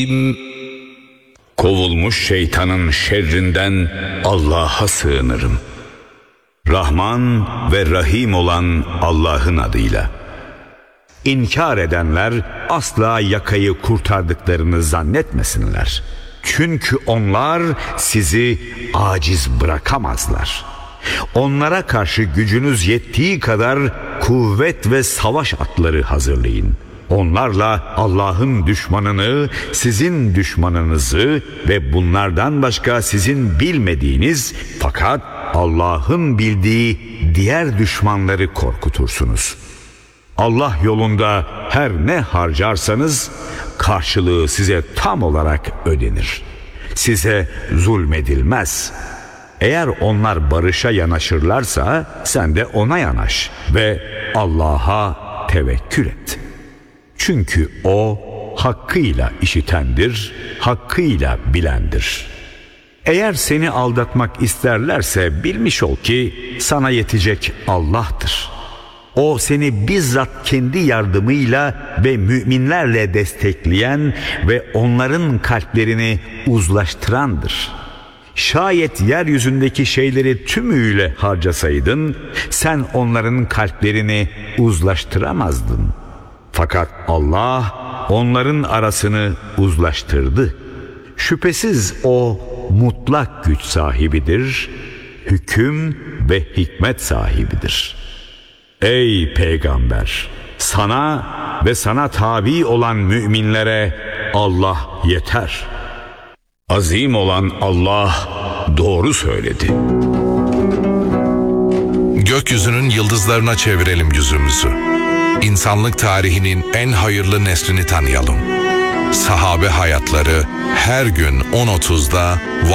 Kovulmuş şeytanın şerrinden Allah'a sığınırım. Rahman ve Rahim olan Allah'ın adıyla. İnkar edenler asla yakayı kurtardıklarını zannetmesinler. Çünkü onlar sizi aciz bırakamazlar. Onlara karşı gücünüz yettiği kadar kuvvet ve savaş atları hazırlayın. Onlarla Allah'ın düşmanını, sizin düşmanınızı ve bunlardan başka sizin bilmediğiniz fakat Allah'ın bildiği diğer düşmanları korkutursunuz. Allah yolunda her ne harcarsanız karşılığı size tam olarak ödenir. Size zulmedilmez. Eğer onlar barışa yanaşırlarsa sen de ona yanaş ve Allah'a tevekkül et. Çünkü O hakkıyla işitendir, hakkıyla bilendir. Eğer seni aldatmak isterlerse bilmiş ol ki sana yetecek Allah'tır. O seni bizzat kendi yardımıyla ve müminlerle destekleyen ve onların kalplerini uzlaştırandır. Şayet yeryüzündeki şeyleri tümüyle harcasaydın, sen onların kalplerini uzlaştıramazdın. Fakat Allah onların arasını uzlaştırdı. Şüphesiz O mutlak güç sahibidir, hüküm ve hikmet sahibidir. Ey Peygamber! Sana ve sana tabi olan müminlere Allah yeter. Azim olan Allah doğru söyledi. Gökyüzünün yıldızlarına çevirelim yüzümüzü. İnsanlık tarihinin en hayırlı neslini tanıyalım. Sahabe hayatları her gün 10.30'da